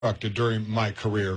during my career.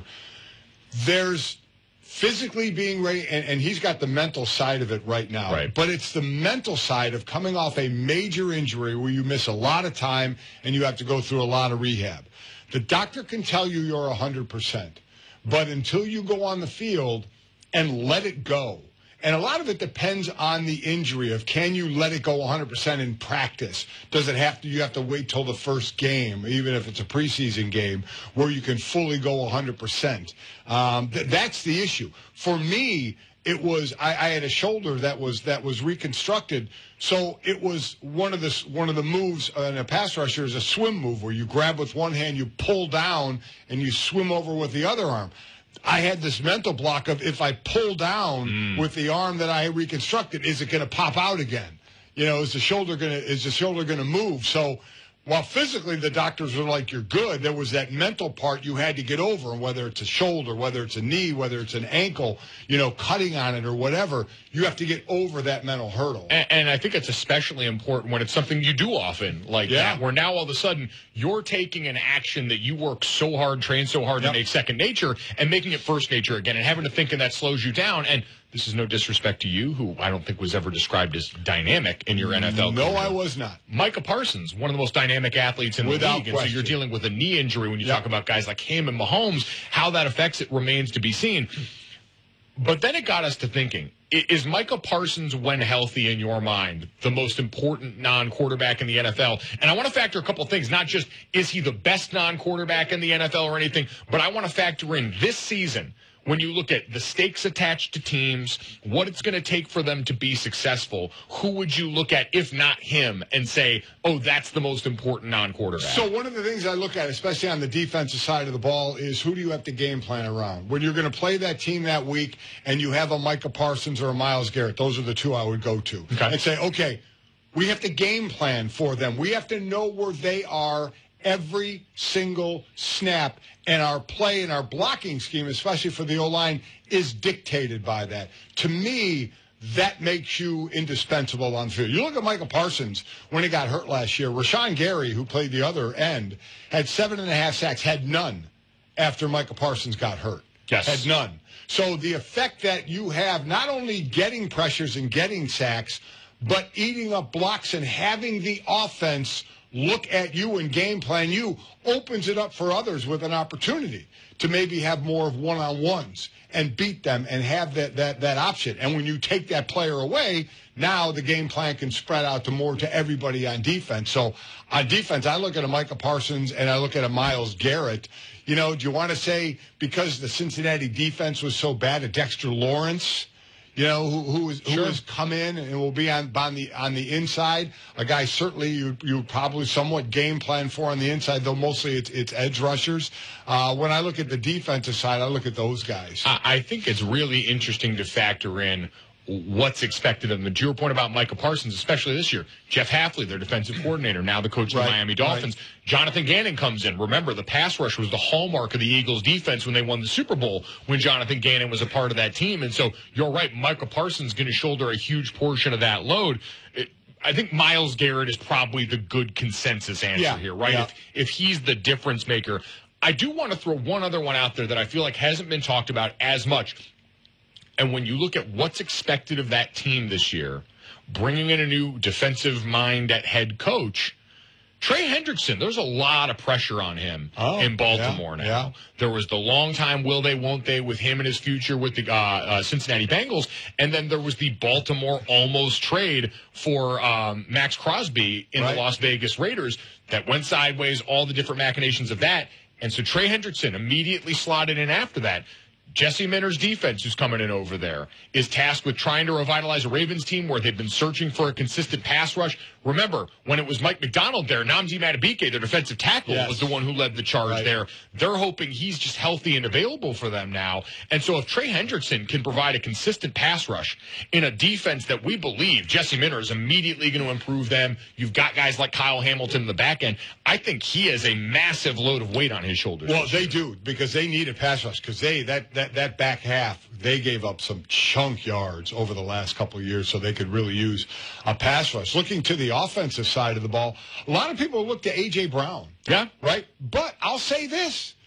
There's physically being ready, and he's got the mental side of it right now. Right. But it's the mental side of coming off a major injury where you miss a lot of time and you have to go through a lot of rehab. The doctor can tell you you're 100%, but until you go on the field and let it go, and a lot of it depends on the injury of can you let it go 100% in practice? Does it have to, you have to wait till the first game, even if it's a preseason game, where you can fully go 100%? That's the issue. For me, it was, I had a shoulder that was reconstructed. So it was one of the moves in a pass rusher is a swim move where you grab with one hand, you pull down, and you swim over with the other arm. I had this mental block of if I pull down with the arm that I reconstructed, is it going to pop out again? You know, is the shoulder going to move? So while physically the doctors were like, you're good, there was that mental part you had to get over, and whether it's a shoulder, whether it's a knee, whether it's an ankle, you know, cutting on it or whatever, you have to get over that mental hurdle. And I think it's especially important when it's something you do often like that, where now all of a sudden you're taking an action that you work so hard, train so hard to make second nature and making it first nature again and having to think, and that slows you down. And this is no disrespect to you, who I don't think was ever described as dynamic in your NFL career. No, I was not. Micah Parsons, one of the most dynamic athletes in the league. And so you're dealing with a knee injury when you talk about guys like him and Mahomes. How that affects it remains to be seen. But then it got us to thinking, is Micah Parsons, when healthy in your mind, the most important non-quarterback in the NFL? And I want to factor a couple things, not just is he the best non-quarterback in the NFL or anything, but I want to factor in this season. When you look at the stakes attached to teams, what it's going to take for them to be successful, who would you look at, if not him, and say, oh, that's the most important non-quarterback? So one of the things I look at, especially on the defensive side of the ball, is who do you have to game plan around? When you're going to play that team that week and you have a Micah Parsons or a Myles Garrett, those are the two I would go to. Okay. And say, okay, we have to game plan for them. We have to know where they are every single snap, and our play and our blocking scheme, especially for the O-line, is dictated by that. To me, that makes you indispensable on the field. You look at Micah Parsons when he got hurt last year. Rashawn Gary, who played the other end, had 7.5 sacks, had none after Micah Parsons got hurt. Yes. Had none. So the effect that you have, not only getting pressures and getting sacks, but eating up blocks and having the offense look at you and game plan you, opens it up for others with an opportunity to maybe have more of one-on-ones and beat them and have that option. And when you take that player away, now the game plan can spread out to everybody on defense. So on defense, I look at a Micah Parsons and I look at a Myles Garrett. You know, do you want to say because the Cincinnati defense was so bad, a Dexter Lawrence? You know, who has come in and will be on the inside. A guy certainly you probably somewhat game plan for on the inside, though mostly it's edge rushers. When I look at the defensive side, I look at those guys. I think it's really interesting to factor in what's expected of them. To your point about Micah Parsons, especially this year, Jeff Hafley, their defensive coordinator, now the coach of the Miami Dolphins. Jonathan Gannon comes in. Remember, the pass rush was the hallmark of the Eagles' defense when they won the Super Bowl, when Jonathan Gannon was a part of that team. And so you're right, Micah Parsons is going to shoulder a huge portion of that load. I think Myles Garrett is probably the good consensus answer here, right? Yeah. If he's the difference maker. I do want to throw one other one out there that I feel like hasn't been talked about as much. And when you look at what's expected of that team this year, bringing in a new defensive mind at head coach, Trey Hendrickson, there's a lot of pressure on him in Baltimore now. Yeah. There was the long time will they, won't they with him and his future with the Cincinnati Bengals. And then there was the Baltimore almost trade for Max Crosby in the Las Vegas Raiders that went sideways, all the different machinations of that. And so Trey Hendrickson immediately slotted in after that. Jesse Minter's defense, who's coming in over there, is tasked with trying to revitalize a Ravens team where they've been searching for a consistent pass rush. Remember, when it was Mike McDonald there, Nnamdi Madubuike, their defensive tackle, was the one who led the charge there. They're hoping he's just healthy and available for them now. And so if Trey Hendrickson can provide a consistent pass rush in a defense that we believe Jesse Minter is immediately going to improve them, you've got guys like Kyle Hamilton in the back end, I think he has a massive load of weight on his shoulders. Well, they do, because they need a pass rush, because that back half, they gave up some chunk yards over the last couple of years, so they could really use a pass rush. Looking to the offensive side of the ball, a lot of people look to A.J. Brown. Yeah. Right? But I'll say this.